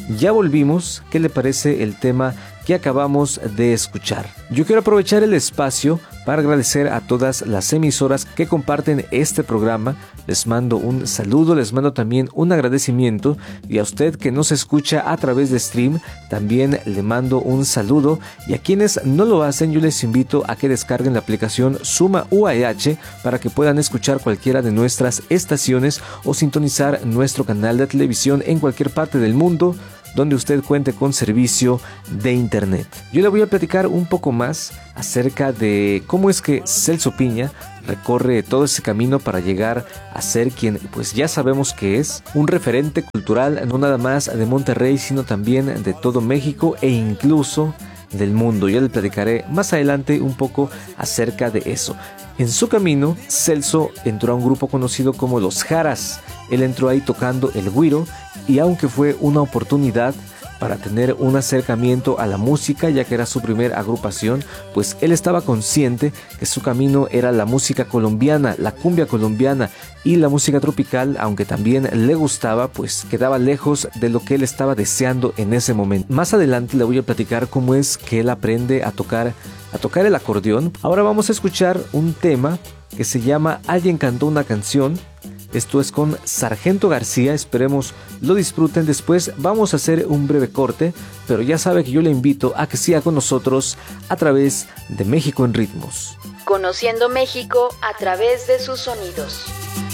Ya volvimos. ¿Qué le parece el tema que acabamos de escuchar? Yo quiero aprovechar el espacio para agradecer a todas las emisoras que comparten este programa. Les mando un saludo, les mando también un agradecimiento, y a usted que nos escucha a través de stream también le mando un saludo, y a quienes no lo hacen yo les invito a que descarguen la aplicación Suma UAH para que puedan escuchar cualquiera de nuestras estaciones o sintonizar nuestro canal de televisión en cualquier parte del mundo donde usted cuente con servicio de internet. Yo le voy a platicar un poco más acerca de cómo es que Celso Piña recorre todo ese camino para llegar a ser quien pues ya sabemos que es un referente cultural, no nada más de Monterrey, sino también de todo México e incluso del mundo. Ya le platicaré más adelante un poco acerca de eso. En su camino, Celso entró a un grupo conocido como Los Jaras. Él entró ahí tocando el güiro, y aunque fue una oportunidad para tener un acercamiento a la música, ya que era su primer agrupación, pues él estaba consciente que su camino era la música colombiana, la cumbia colombiana, y la música tropical, aunque también le gustaba, pues quedaba lejos de lo que él estaba deseando en ese momento. Más adelante le voy a platicar cómo es que él aprende a tocar el acordeón. Ahora vamos a escuchar un tema que se llama Alguien cantó una canción. Esto es con Sargento García, esperemos lo disfruten. Después vamos a hacer un breve corte, pero ya sabe que yo le invito a que siga con nosotros a través de México en Ritmos. Conociendo México a través de sus sonidos.